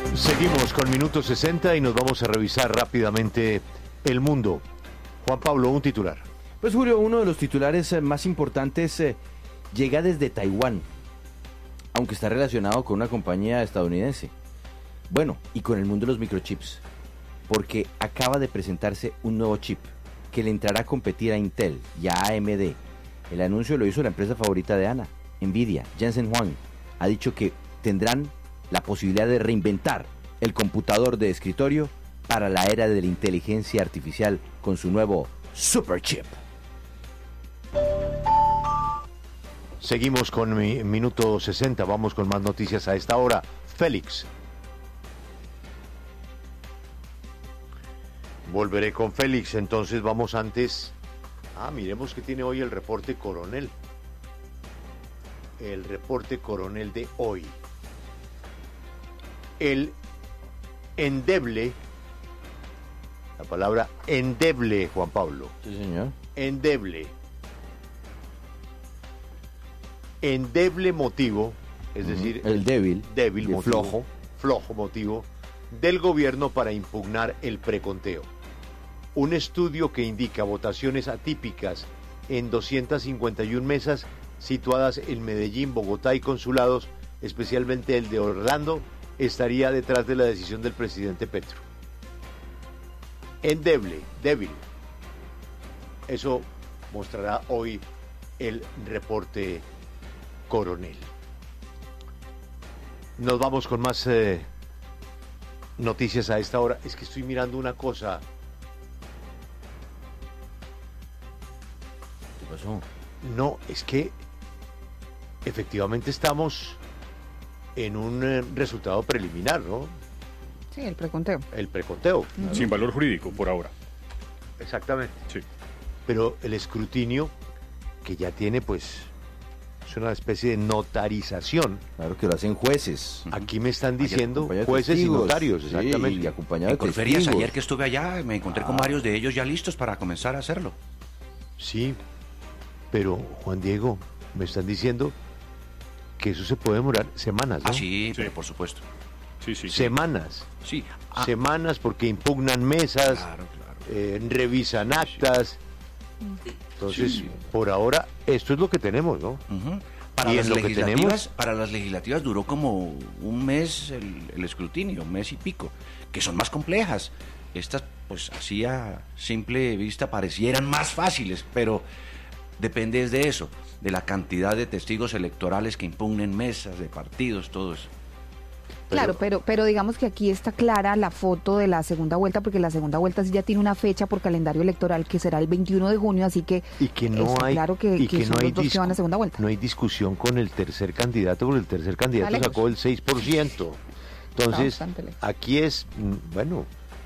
Seguimos con Minuto 60 y nos vamos a revisar rápidamente el mundo. Juan Pablo, un titular. Pues Julio, uno de los titulares más importantes llega desde Taiwán, aunque está relacionado con una compañía estadounidense. Bueno, y con el mundo de los microchips, porque acaba de presentarse un nuevo chip que le entrará a competir a Intel y a AMD. El anuncio lo hizo la empresa favorita de Ana, Nvidia. Jensen Huang ha dicho que tendrán la posibilidad de reinventar el computador de escritorio para la era de la inteligencia artificial con su nuevo Superchip. Seguimos con Minuto 60, vamos con más noticias a esta hora. Félix. Volveré con Félix, entonces vamos antes. Miremos que tiene hoy el reporte coronel. El reporte coronel de hoy. El endeble, la palabra endeble, Juan Pablo. Sí, señor. Endeble. Endeble motivo, es decir, el débil motivo, flojo motivo del gobierno para impugnar el preconteo. Un estudio que indica votaciones atípicas en 251 mesas situadas en Medellín, Bogotá y consulados, especialmente el de Orlando, estaría detrás de la decisión del presidente Petro. Endeble, débil. Eso mostrará hoy el reporte coronel. Nos vamos con más noticias a esta hora. Es que estoy mirando una cosa. ¿Qué pasó? No, es que efectivamente estamos en un resultado preliminar, ¿no? Sí, el preconteo. El preconteo. Sin valor jurídico por ahora. Exactamente. Sí. Pero el escrutinio, que ya tiene, pues, es una especie de notarización. Claro que lo hacen jueces. Aquí me están diciendo acompañado de jueces testigos. y notarios, exactamente. Sí, y acompañado En de Corferias, testigos. ayer que estuve allá, me encontré con varios de ellos ya listos para comenzar a hacerlo. Sí, pero Juan Diego, me están diciendo que eso se puede demorar semanas, ¿no? Sí, pero por supuesto. Sí. Semanas. Sí. Semanas porque impugnan mesas, Claro. revisan actas. Entonces, Sí. por ahora, esto es lo que tenemos, ¿no? Ujú. Y en lo que tenemos, Para las legislativas duró como un mes el escrutinio, un mes y pico, que son más complejas. Estas, pues así a simple vista parecieran más fáciles, pero depende de eso, de la cantidad de testigos electorales que impugnen mesas de partidos, todo eso. Claro, pero digamos que aquí está clara la foto de la segunda vuelta, porque la segunda vuelta sí ya tiene una fecha por calendario electoral que será el 21 de junio, así que, y que no está hay, claro que y que son no hay los dos que van a segunda vuelta. no hay discusión con el tercer candidato, porque el tercer candidato Está sacó el 6%. Entonces, bastante lejos. aquí es, bueno,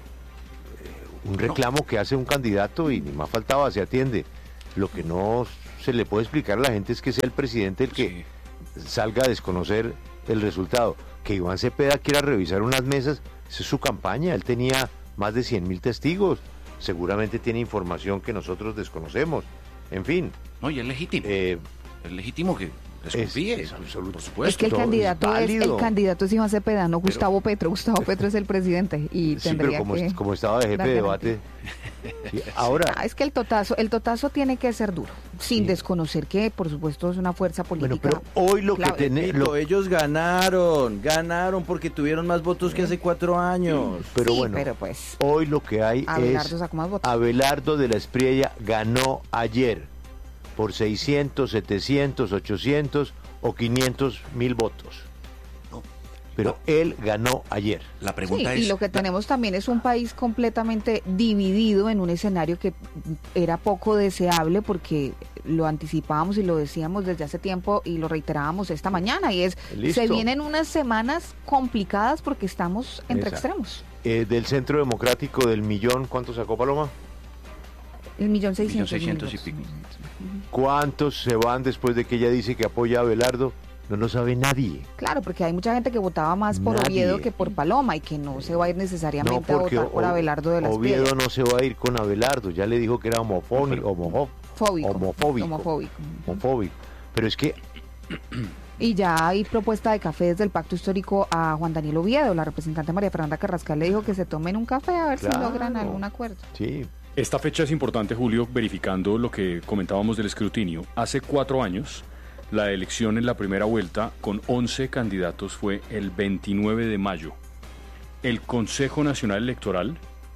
un reclamo que hace un candidato y ni más faltaba, se atiende. Lo que no se le puede explicar a la gente es que sea el presidente el que salga a desconocer el resultado. Que Iván Cepeda quiera revisar unas mesas, esa es su campaña. Él tenía más de 100.000 testigos. Seguramente tiene información que nosotros desconocemos. En fin. No, y es legítimo. Es legítimo que desconfíe, es absoluto. por supuesto. Es que el candidato es Iván Cepeda, no Gustavo Petro. Gustavo Petro es el presidente y Sí, tendría pero que como estaba de jefe dar de garantía. debate. Sí, ahora, Es que el totazo tiene que ser duro, sin desconocer que, por supuesto, es una fuerza política. bueno, pero hoy lo que clave. tenemos. Ellos ganaron porque tuvieron más votos que hace 4 años. Pero Sí, bueno, pero pues, hoy lo que hay Abelardo es sacó más votos. Abelardo de la Espriella ganó ayer por 600, 700, 800 o 500.000 votos. No, Pero él ganó ayer. La Sí, pregunta y es... lo que tenemos también es un país completamente dividido en un escenario que era poco deseable, porque lo anticipábamos y lo decíamos desde hace tiempo y lo reiterábamos esta mañana, y es, Listo. se vienen unas semanas complicadas porque estamos entre Exacto. extremos. Del Centro Democrático del millón, ¿cuánto sacó Paloma? El 1.600.000 1.600.000 y votos. pico. ¿Cuántos se van después de que ella dice que apoya a Abelardo? No lo sabe nadie. Claro, porque hay mucha gente que votaba más por Nadie. Oviedo que por Paloma y que no se va a ir necesariamente a porque votar por Abelardo de la Oviedo Espriella. no se va a ir con Abelardo, ya le dijo que era homofóbico. Fóbico. Homofóbico. Homofóbico. Pero es que Y ya hay propuesta de café desde el Pacto Histórico a Juan Daniel Oviedo. La representante María Fernanda Carrascal le dijo que se tomen un café a ver si logran algún acuerdo. Sí. Esta fecha es importante, Julio, verificando lo que comentábamos del escrutinio. Hace 4 años, la elección en la primera vuelta con 11 candidatos fue el 29 de mayo. El Consejo Nacional Electoral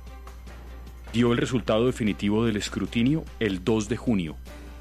dio el resultado definitivo del escrutinio el 2 de junio.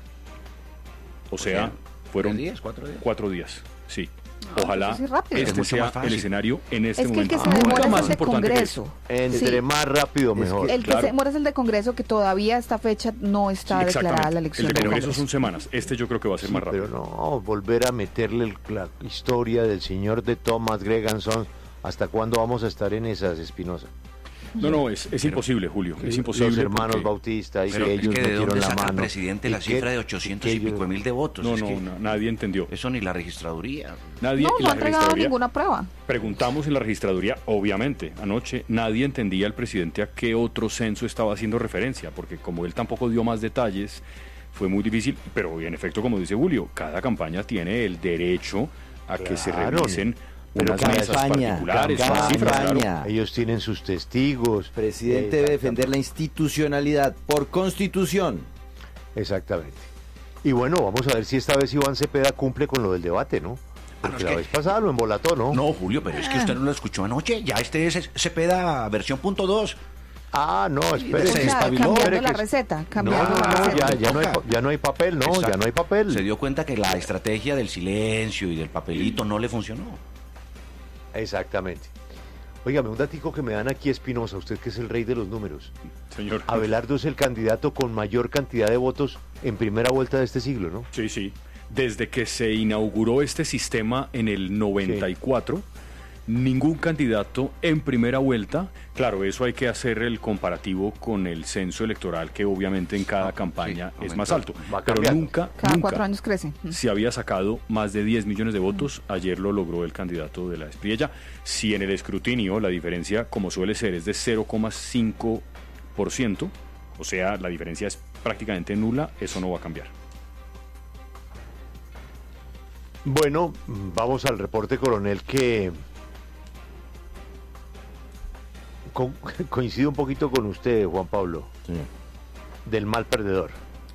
O sea, fueron 4 días, sí. Ojalá eso sí rápido. este Es mucho sea más fácil. el escenario en este Es que el momento. que se demora Nunca es más el de importante que Congreso. Entre Sí. más rápido, mejor. El que claro. se demora es el de Congreso, que todavía esta fecha no está Sí, declarada exactamente. la elección El de del Congreso Congreso. son semanas. Este yo creo que va a ser más rápido. Pero no, volver a meterle la historia del señor de Thomas Greganson. ¿Hasta cuándo vamos a estar en esas, Espinosa? No, es imposible, Julio. Es imposible. Los hermanos porque- Bautista y Pero que es ellos que de metieron dónde la saca el mano. presidente ¿Y la qué- cifra de 800 y que pico ellos- mil de votos. No, Es no, que nadie entendió. eso ni la registraduría. Nadie No, en no la ha entregado registraduría. ninguna prueba. Preguntamos en la registraduría, obviamente, anoche nadie entendía al presidente a qué otro censo estaba haciendo referencia, porque como él tampoco dio más detalles, fue muy difícil, pero en efecto, como dice Julio, cada campaña tiene el derecho a que se Claro. revisen Pero unas cada mesas campaña, particulares, cada unas cifras, claro. campaña. Ellos tienen sus testigos. El presidente debe defender la institucionalidad por constitución. Exactamente. Y bueno, vamos a ver si esta vez Iván Cepeda cumple con lo del debate, ¿no? Porque es la que- vez pasada lo embolató, ¿no? No, Julio, pero es que usted no lo escuchó anoche. Ya este es Cepeda versión .2. Ah, no, espere. O sea, despabiló. cambiando la receta, No, cambiando la no, receta. ya no hay papel, no, Exacto. ya no hay papel. Se dio cuenta que la estrategia del silencio y del papelito no le funcionó. Exactamente. Óigame, un datico que me dan aquí, Espinosa, usted que es el rey de los números. Señor. Abelardo es el candidato con mayor cantidad de votos en primera vuelta de este siglo, ¿no? Sí, sí. Desde que se inauguró este sistema en el 94, ningún candidato en primera vuelta, claro, eso hay que hacer el comparativo con el censo electoral, que obviamente en cada campaña sí, es más aumentó. alto, Va pero cambiando. nunca, Cada nunca 4 años crece. se había sacado más de 10 millones de votos. Ayer lo logró el candidato de la Espriella. Si en el escrutinio la diferencia, como suele ser, es de 0,5%, o sea, la diferencia es prácticamente nula, eso no va a cambiar. Bueno, vamos al reporte, coronel, que coincido un poquito con usted, Juan Pablo, del mal perdedor.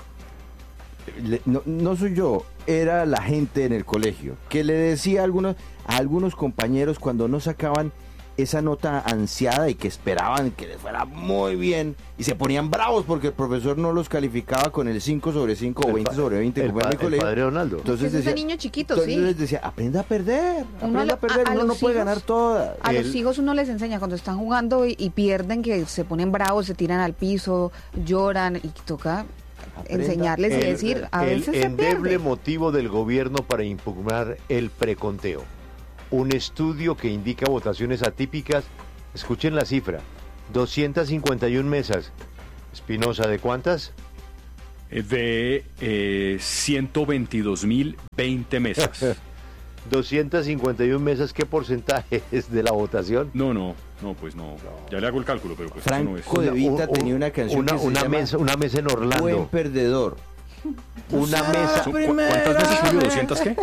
No soy yo, era la gente en el colegio que le decía a algunos compañeros cuando no sacaban esa nota ansiada y que esperaban que les fuera muy bien y se ponían bravos porque el profesor no los calificaba con el 5 sobre 5 o 20 sobre 20 como era en mi el colegio. padre Donaldo. Entonces Es de decía, niño chiquito, entonces sí. les decía, aprenda a perder, Uno aprenda a perder, a uno no los puede hijos- ganar todas. A los El- hijos uno les enseña cuando están jugando y pierden, que se ponen bravos, se tiran al piso, lloran y toca Aprenda. enseñarles y decir, a el veces se endeble pierde. motivo del gobierno para impugnar el preconteo. Un estudio que indica votaciones atípicas. Escuchen la cifra: 251 mesas. Espinosa, ¿de cuántas? De 122.020 mesas. 251 mesas. ¿Qué porcentaje es de la votación? No, pues no. Ya le hago el cálculo, pero pues eso no es. Franco de Vita tenía una canción que se llama una mesa en Buen Orlando. Perdedor. Una mesa. ¿Cuántas veces, Julio? ¿200 qué?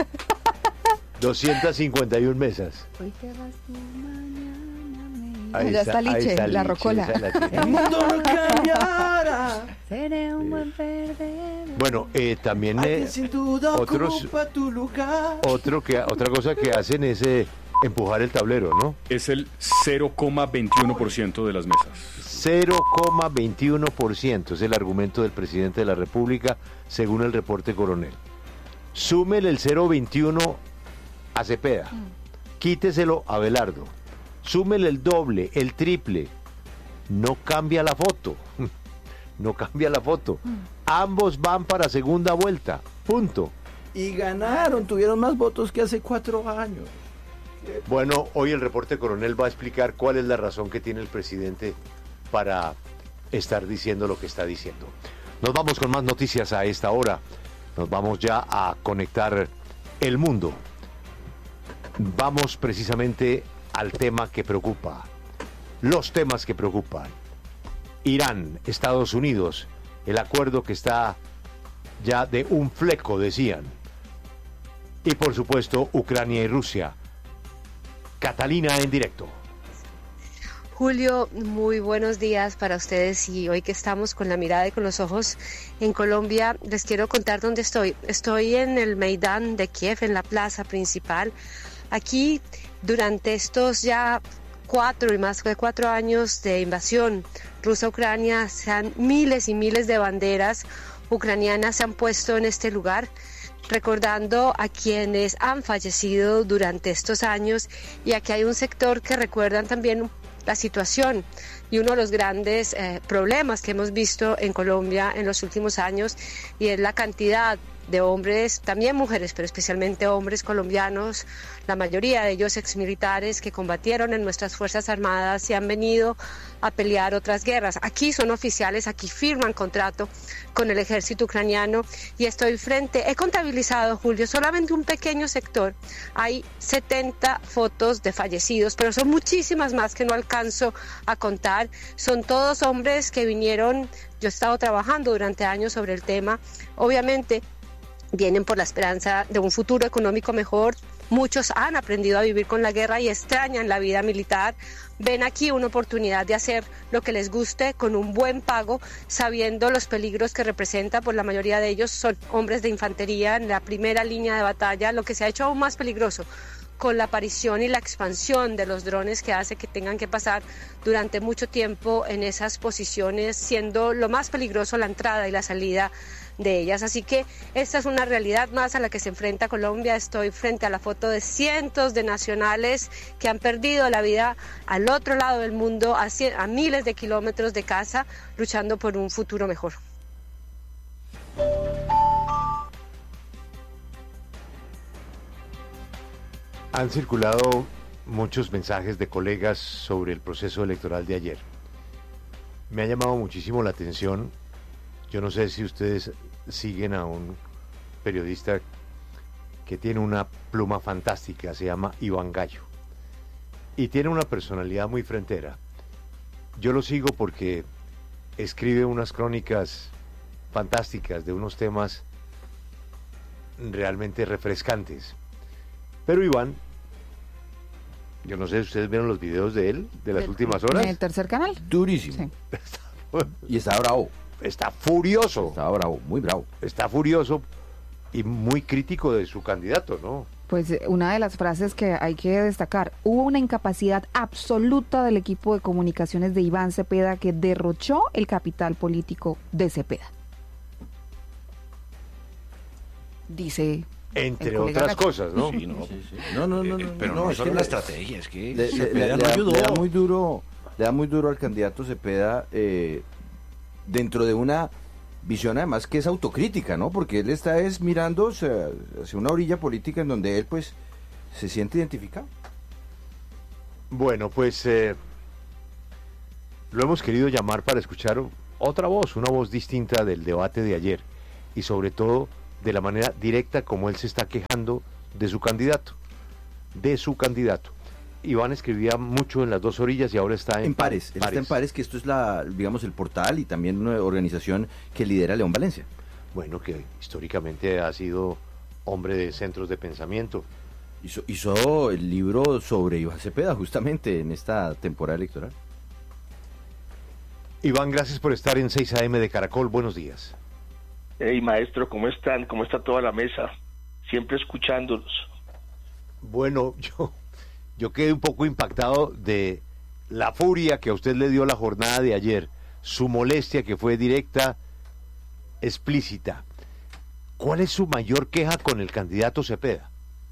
251 mesas. Hoy te vas tú, mañana me Ahí Ya está ahí Liche, está la Liche, rocola. esa la tiene. El mundo no cambiará. Seré un buen perdedor. Bueno, también Alguien sin duda otros- ocupa tu lugar. otra cosa que hacen es empujar el tablero, ¿no? Es el 0,21% de las mesas. 0,21% es el argumento del presidente de la República, según el reporte coronel. Súmele el 0,21 a Cepeda, quíteselo a Abelardo, súmele el doble, el triple, no cambia la foto, no cambia la foto. Ambos van para segunda vuelta, punto. Y ganaron, tuvieron más votos que hace 4 años. Bueno, hoy el reporte coronel va a explicar cuál es la razón que tiene el presidente para estar diciendo lo que está diciendo. Nos vamos con más noticias a esta hora. Nos vamos ya a conectar el mundo. Vamos precisamente al tema que preocupa. Los temas que preocupan. Irán, Estados Unidos, el acuerdo que está ya de un fleco, decían. Y por supuesto, Ucrania y Rusia. Catalina en directo. Julio, muy buenos días para ustedes y hoy que estamos con la mirada y con los ojos en Colombia, les quiero contar dónde estoy. Estoy en el Maidán de Kiev, en la plaza principal. Aquí, durante estos ya 4 y más de 4 años de invasión rusa-Ucrania, miles y miles de banderas ucranianas se han puesto en este lugar, recordando a quienes han fallecido durante estos años, y aquí hay un sector que recuerdan también la situación y uno de los grandes problemas que hemos visto en Colombia en los últimos años, y es la cantidad de hombres, también mujeres, pero especialmente hombres colombianos, la mayoría de ellos exmilitares que combatieron en nuestras Fuerzas Armadas y han venido a pelear otras guerras. Aquí son oficiales, aquí firman contrato con el ejército ucraniano y he contabilizado, Julio, solamente un pequeño sector. Hay 70 fotos de fallecidos, pero son muchísimas más que no alcanzo a contar. Son todos hombres que vinieron, yo he estado trabajando durante años sobre el tema, obviamente vienen por la esperanza de un futuro económico mejor. Muchos han aprendido a vivir con la guerra y extrañan la vida militar. Ven aquí una oportunidad de hacer lo que les guste con un buen pago, sabiendo los peligros que representa, pues la mayoría de ellos son hombres de infantería en la primera línea de batalla, lo que se ha hecho aún más peligroso con la aparición y la expansión de los drones, que hace que tengan que pasar durante mucho tiempo en esas posiciones, siendo lo más peligroso la entrada y la salida de ellas. Así que esta es una realidad más a la que se enfrenta Colombia. Estoy frente a la foto de cientos de nacionales que han perdido la vida al otro lado del mundo, a miles de kilómetros de casa, luchando por un futuro mejor. Han circulado muchos mensajes de colegas sobre el proceso electoral de ayer. Me ha llamado muchísimo la atención. Yo no sé si ustedes siguen a un periodista que tiene una pluma fantástica, se llama Iván Gallo, y tiene una personalidad muy frentera. Yo lo sigo porque escribe unas crónicas fantásticas de unos temas realmente refrescantes. Pero Iván, yo no sé si ustedes vieron los videos de él, de las últimas horas. ¿En el tercer canal? Durísimo. Sí. Y está bravo. Está furioso. Está bravo, muy bravo. Está furioso y muy crítico de su candidato, ¿no? Pues una de las frases que hay que destacar: hubo una incapacidad absoluta del equipo de comunicaciones de Iván Cepeda que derrochó el capital político de Cepeda. Dice... Entre otras cosas, ¿no? Sí, no. Sí, sí. No. Pero no es solo que la estrategia, es que le Cepeda no da ayudó. le da muy duro al candidato Cepeda, dentro de una visión además que es autocrítica, ¿no? Porque él está mirando hacia una orilla política en donde él pues se siente identificado. Bueno, pues lo hemos querido llamar para escuchar otra voz, una voz distinta del debate de ayer, y sobre todo de la manera directa como él se está quejando de su candidato. Iván escribía mucho en las dos orillas y ahora está En Pares. Él está en Pares, que esto es digamos, el portal y también una organización que lidera León Valencia. Bueno, que históricamente ha sido hombre de centros de pensamiento. Hizo el libro sobre Iván Cepeda justamente en esta temporada electoral. Iván, gracias por estar en 6 AM de Caracol. Buenos días. Hey, maestro, ¿cómo están? ¿Cómo está toda la mesa? Siempre escuchándolos. Bueno, yo quedé un poco impactado de la furia que a usted le dio la jornada de ayer, su molestia que fue directa, explícita. ¿Cuál es su mayor queja con el candidato Cepeda?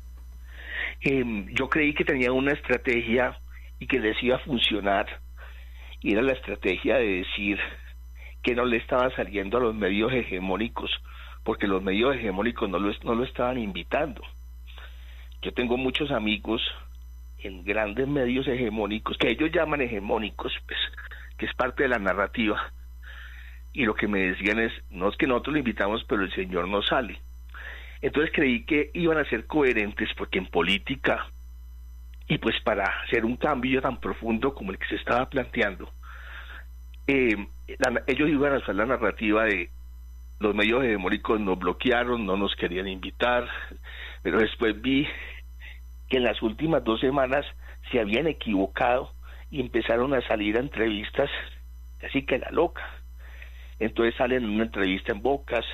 Yo creí que tenía una estrategia y que les iba a funcionar, y era la estrategia de decir que no le estaba saliendo a los medios hegemónicos, porque los medios hegemónicos no lo estaban invitando. Yo tengo muchos amigos en grandes medios hegemónicos, que ellos llaman hegemónicos, pues, que es parte de la narrativa, y lo que me decían es, no es que nosotros lo invitamos, pero el señor no sale. Entonces creí que iban a ser coherentes, porque en política, y pues para hacer un cambio tan profundo como el que se estaba planteando, ellos iban a usar la narrativa de los medios hegemónicos nos bloquearon, no nos querían invitar, pero después vi que en las últimas 2 semanas se habían equivocado y empezaron a salir a entrevistas casi que la loca. Entonces salen en una entrevista en Bocas,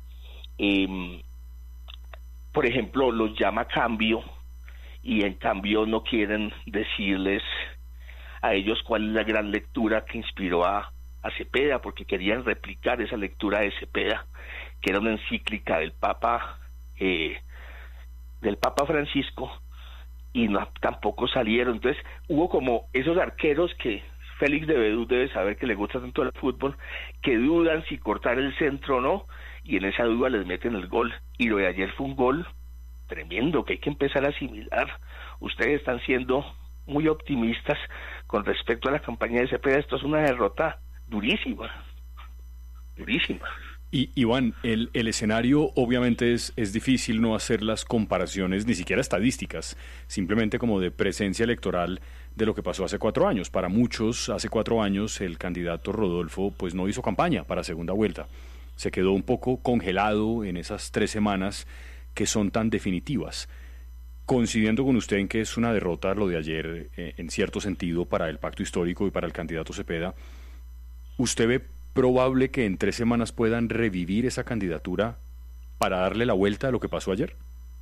por ejemplo, los llama Cambio, y en Cambio no quieren decirles a ellos cuál es la gran lectura que inspiró a Cepeda, porque querían replicar esa lectura de Cepeda, que era una encíclica del Papa Francisco, y no, tampoco salieron. Entonces hubo como esos arqueros que Félix de Bedú debe saber que le gusta tanto el fútbol, que dudan si cortar el centro o no, y en esa duda les meten el gol. Y lo de ayer fue un gol tremendo que hay que empezar a asimilar. Ustedes están siendo muy optimistas con respecto a la campaña de Cepeda. Esto es una derrota durísima. Y Iván, el escenario obviamente es difícil no hacer las comparaciones, ni siquiera estadísticas, simplemente como de presencia electoral de lo que pasó hace 4 años. Para muchos, hace 4 años, el candidato Rodolfo pues no hizo campaña para segunda vuelta. Se quedó un poco congelado en esas 3 semanas que son tan definitivas. Coincidiendo con usted en que es una derrota lo de ayer, en cierto sentido, para el pacto histórico y para el candidato Cepeda, ¿usted ve probable que en 3 semanas puedan revivir esa candidatura para darle la vuelta a lo que pasó ayer?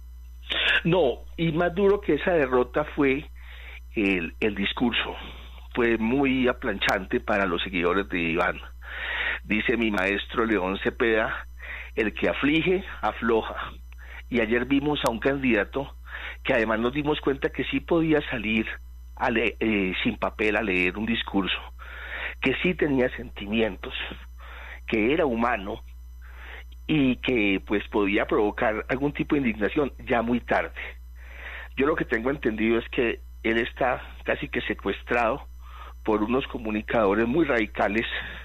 No, y más duro que esa derrota fue el discurso. Fue muy aplanchante para los seguidores de Iván. Dice mi maestro León Cepeda, el que aflige, afloja. Y ayer vimos a un candidato que además nos dimos cuenta que sí podía salir sin papel a leer un discurso, que sí tenía sentimientos, que era humano y que pues podía provocar algún tipo de indignación ya muy tarde. Yo lo que tengo entendido es que él está casi que secuestrado por unos comunicadores muy radicales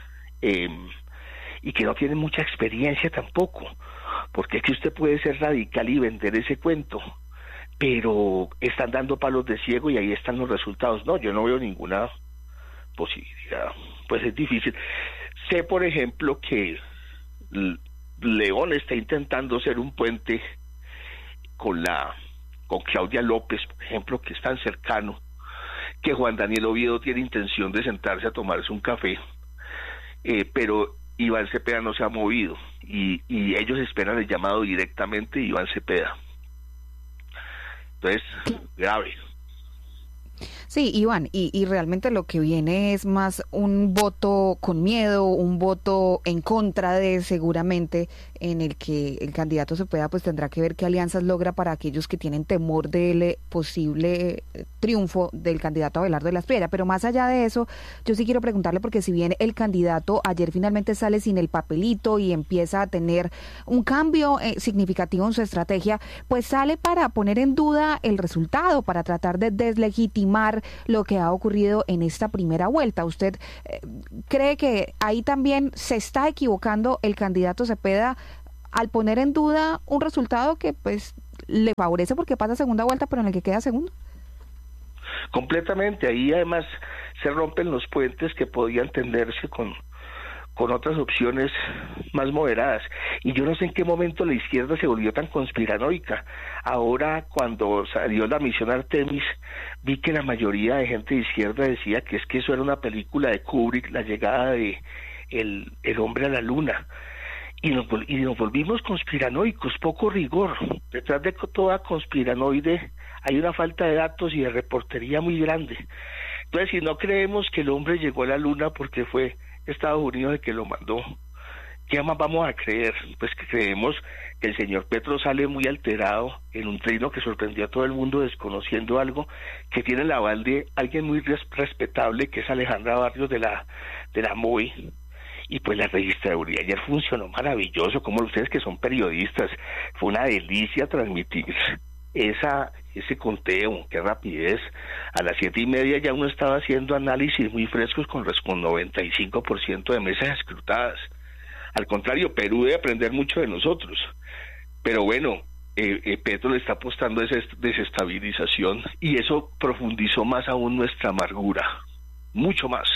y que no tienen mucha experiencia tampoco, porque es que usted puede ser radical y vender ese cuento, pero están dando palos de ciego y ahí están los resultados. No, yo no veo ninguna posibilidad, pues es difícil. Sé, por ejemplo, que León está intentando ser un puente con Claudia López, por ejemplo, que es tan cercano, que Juan Daniel Oviedo tiene intención de sentarse a tomarse un café, pero Iván Cepeda no se ha movido y ellos esperan el llamado directamente de Iván Cepeda. Entonces, grave. Sí, Iván, y realmente lo que viene es más un voto con miedo, un voto en contra de, seguramente, en el que el candidato Cepeda pues tendrá que ver qué alianzas logra para aquellos que tienen temor del posible triunfo del candidato Abelardo de la Espriella. Pero más allá de eso, yo sí quiero preguntarle, porque si bien el candidato ayer finalmente sale sin el papelito y empieza a tener un cambio significativo en su estrategia, pues sale para poner en duda el resultado, para tratar de deslegitimar lo que ha ocurrido en esta primera vuelta. ¿Usted cree que ahí también se está equivocando el candidato Cepeda al poner en duda un resultado que pues le favorece porque pasa segunda vuelta, pero en el que queda segundo? Completamente. Ahí además se rompen los puentes que podían tenderse con otras opciones más moderadas. Y yo no sé en qué momento la izquierda se volvió tan conspiranoica. Ahora, cuando salió la misión Artemis, vi que la mayoría de gente de izquierda decía que es que eso era una película de Kubrick, la llegada de el hombre a la luna. Y nos volvimos conspiranoicos, poco rigor. Detrás de toda conspiranoide hay una falta de datos y de reportería muy grande. Entonces, si no creemos que el hombre llegó a la luna porque fue Estados Unidos el que lo mandó, ¿qué más vamos a creer? Pues que creemos que el señor Petro sale muy alterado en un trino que sorprendió a todo el mundo, desconociendo algo que tiene el aval de alguien muy respetable, que es Alejandra Barrios de la MOVI. Y pues la registraduría ayer funcionó maravilloso, como ustedes que son periodistas, fue una delicia transmitir ese conteo, qué rapidez. A las 7:30 ya uno estaba haciendo análisis muy frescos con 95% de mesas escrutadas. Al contrario, Perú debe aprender mucho de nosotros. Pero bueno, Petro le está apostando a esa desestabilización y eso profundizó más aún nuestra amargura, mucho más.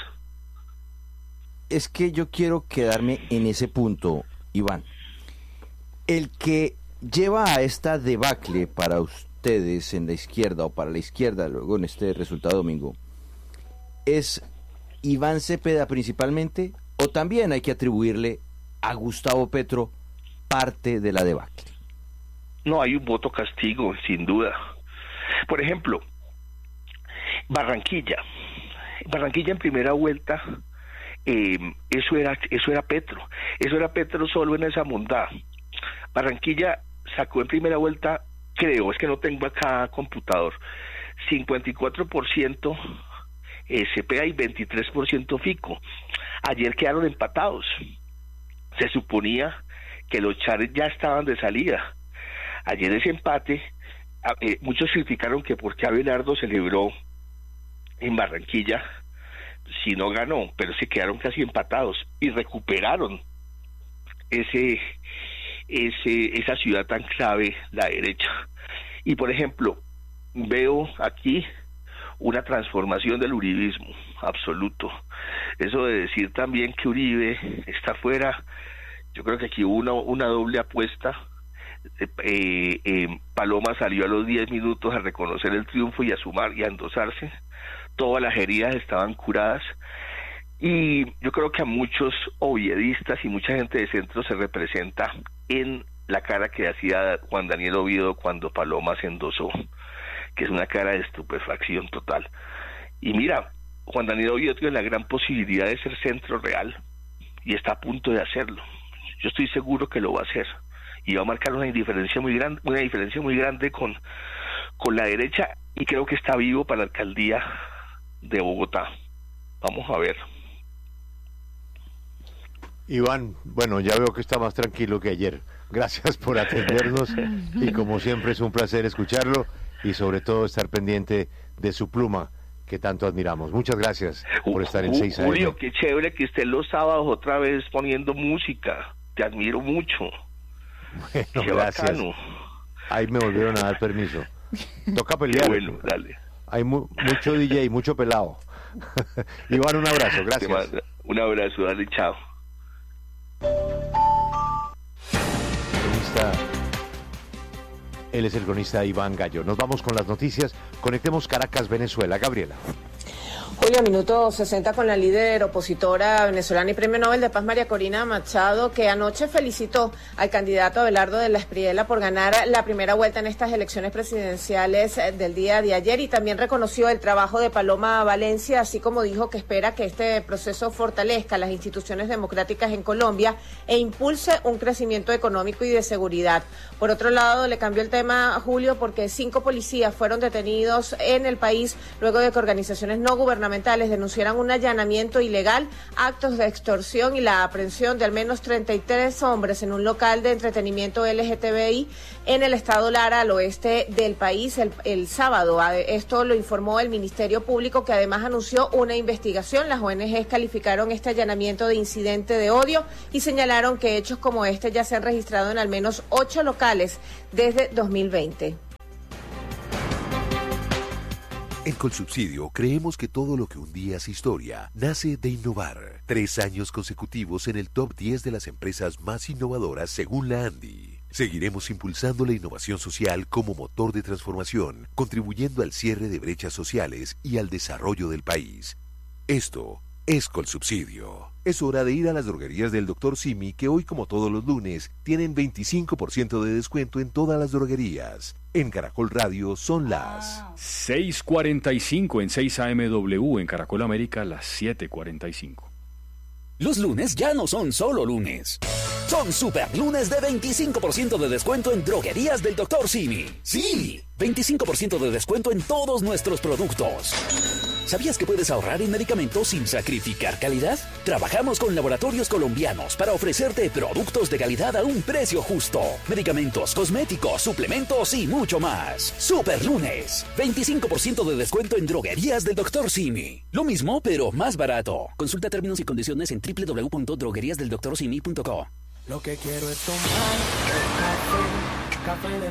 Es que yo quiero quedarme en ese punto, Iván. El que lleva a esta debacle para ustedes en la izquierda o para la izquierda luego en este resultado domingo? ¿Es Iván Cepeda principalmente o también hay que atribuirle a Gustavo Petro parte de la debacle? No, hay un voto castigo, sin duda. Por ejemplo, Barranquilla en primera vuelta, eso era Petro solo en esa mondá. Barranquilla sacó en primera vuelta, creo, es que no tengo acá computador, 54% Cepeda y 23% Fico. Ayer quedaron empatados. Se suponía que los Chávez ya estaban de salida. Ayer ese empate, muchos criticaron que por qué Abelardo celebró en Barranquilla si no ganó, pero se quedaron casi empatados y recuperaron esa ciudad tan clave, la derecha. Y por ejemplo, veo aquí una transformación del uribismo absoluto. Eso de decir también que Uribe está fuera, yo creo que aquí hubo una doble apuesta. Paloma salió a los 10 minutos a reconocer el triunfo y a sumar y a endosarse. Todas las heridas estaban curadas y yo creo que a muchos oviedistas y mucha gente de centro se representa en la cara que hacía Juan Daniel Oviedo cuando Paloma se endosó, que es una cara de estupefacción total. Y mira, Juan Daniel Oviedo tiene la gran posibilidad de ser centro real y está a punto de hacerlo. Yo estoy seguro que lo va a hacer y va a marcar una diferencia muy grande con la derecha, y creo que está vivo para la alcaldía de Bogotá. Vamos a ver. Iván, bueno, ya veo que está más tranquilo que ayer. Gracias por atendernos y como siempre es un placer escucharlo y sobre todo estar pendiente de su pluma que tanto admiramos. Muchas gracias por estar en 6 AM. Julio, qué chévere que estés los sábados otra vez poniendo música. Te admiro mucho. Bueno, qué gracias. Bacano. Ahí me volvieron a dar permiso. Toca pelear. Qué bueno, dale. Hay mucho DJ, mucho pelado. Iván, un abrazo, gracias. Un abrazo, dale, chao. Él es el cronista Iván Gallo. Nos vamos con las noticias. Conectemos Caracas, Venezuela. Gabriela. Julio, minuto 60 con la líder opositora venezolana y premio Nobel de Paz María Corina Machado, que anoche felicitó al candidato Abelardo de la Espriella por ganar la primera vuelta en estas elecciones presidenciales del día de ayer, y también reconoció el trabajo de Paloma Valencia, así como dijo que espera que este proceso fortalezca las instituciones democráticas en Colombia e impulse un crecimiento económico y de seguridad. Por otro lado, le cambió el tema, Julio, porque 5 policías fueron detenidos en el país luego de que organizaciones no gubernamentales denunciaran un allanamiento ilegal, actos de extorsión y la aprehensión de al menos 33 hombres en un local de entretenimiento LGTBI en el estado Lara, al oeste del país, el sábado. Esto lo informó el Ministerio Público, que además anunció una investigación. Las ONGs calificaron este allanamiento de incidente de odio y señalaron que hechos como este ya se han registrado en al menos 8 locales desde 2020. En Colsubsidio creemos que todo lo que un día es historia nace de innovar. 3 años consecutivos en el top 10 de las empresas más innovadoras según la ANDI. Seguiremos impulsando la innovación social como motor de transformación, contribuyendo al cierre de brechas sociales y al desarrollo del país. Esto es Colsubsidio. Es hora de ir a las droguerías del Dr. Simi, que hoy, como todos los lunes, tienen 25% de descuento en todas las droguerías. En Caracol Radio son las 6:45 en 6 AMW, en Caracol América las 7:45. Los lunes ya no son solo lunes. Son super lunes de 25% de descuento en droguerías del Dr. Simi. Sí, 25% de descuento en todos nuestros productos. ¿Sabías que puedes ahorrar en medicamentos sin sacrificar calidad? Trabajamos con laboratorios colombianos para ofrecerte productos de calidad a un precio justo. Medicamentos, cosméticos, suplementos y mucho más. Super lunes, 25% de descuento en droguerías del Dr. Simi. Lo mismo, pero más barato. Consulta términos y condiciones en www.drogueriasdeldoctorsimi.co. Lo que quiero es tomar café de